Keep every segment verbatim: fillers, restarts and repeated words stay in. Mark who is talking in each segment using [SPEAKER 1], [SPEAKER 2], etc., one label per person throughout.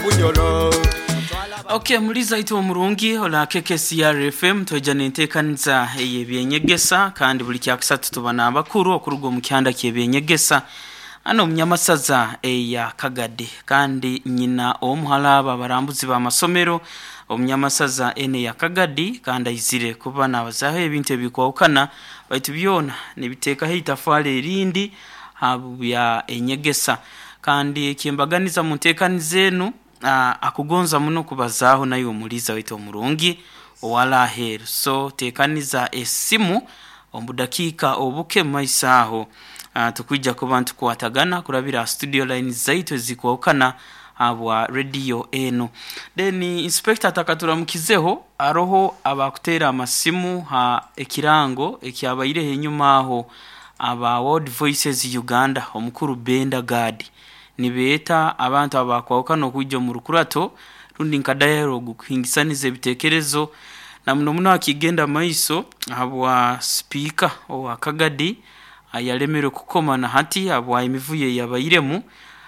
[SPEAKER 1] Okay, muliza ito omurungi ola K K C R F M tojane ntekaniza ebyenyegesa kandi buli kyakisatu tubana abakuru okurugo mu kyanda kyebyenyegesa ano munyamasaza eya Kagade kandi nyina omuhalaba barambuzi ba masomero omunyamasaza ene ya Kagadi kandi ayizire kuba nabazaho ebintu ebikwawukana baitu byona nibiteka hitafale erindi habu ya enyegesa kandi ekimbaganiza mu ntekanizenu Uh, akugonza muno kubazaho nayo omuliza wito omurungi owala heru so tekaniza esimu ombudakika obuke maisaho uh, tukwijja ku bantu kwatagana kurabira studio line zaito zikwokana abwa radio eno then inspector takatura mukizeho aroho abakutera amasimu ha ekirango ekyabayire henyuma aho aba World Voices Uganda omukuru Benda Gadi nibeta abantu abakwawukana okujja mu rukurato rundi nka dialogue kuhingisaniza ebitekerezo na muno muno akigenda maiso abwa speaker owa Kagadi ayalemere kukomana hati abwa imivuye yabayiremu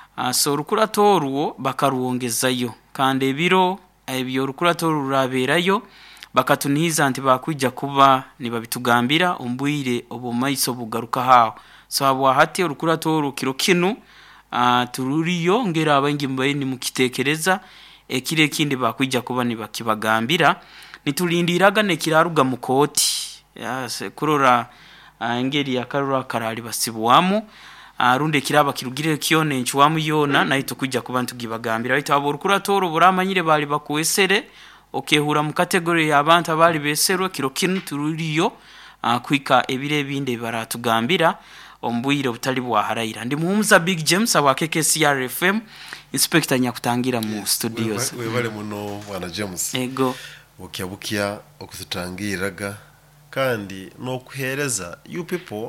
[SPEAKER 1] so rukurato ruwo bakaruongezayo kandi ebiro ebyo rukurato ruraberayo bakatuniza anti bakujja kuba nibabitugambira ombwire obo maiso bugaruka hawo so abwa hati rukurato rukiro kinu Uh, tururiyo ngera abangi mbayini mukitekereza ekire kindi bakwijja kuba ni bakibagambira nitulindiraga nekiraruga mukoti yase kurora uh, ngeri yakarura karali basibwamu uh, runde kiraba kirugire kione nchwamu yona naito kujja kuba ntugibagambira bito abo rukuratoro buramanyire bali bakuesere okehura mu category y'abantu abali beserwe kiro kinu tururiyo uh, kwika ebire binde baratugambira ombwire butali bwa harayira ndi muhumuza Big James wa K K C R F M inspector nyakutangira mu studios
[SPEAKER 2] we wale muno bwana James
[SPEAKER 1] ego
[SPEAKER 2] okyabukia okusitangiraga kandi no kuhereza you people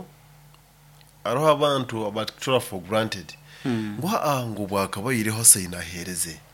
[SPEAKER 2] aroha abantu abatura for granted ngo hmm. angu bwakabayire hose inahereze